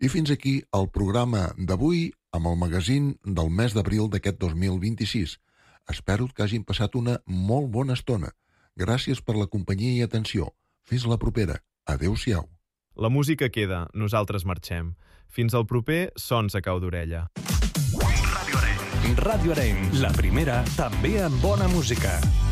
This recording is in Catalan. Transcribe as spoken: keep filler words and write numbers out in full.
I fins aquí el programa d'avui amb el magazín del mes d'abril d'aquest dos mil vint-i-sis. Espero que hagin passat una molt bona estona. Gràcies per la companyia i atenció. Fins la propera. Adéu-siau. La música queda, nosaltres marxem. Fins al proper Sons a cau d'orella. Ràdio Arenys. Ràdio Arenys, la primera també en bona música.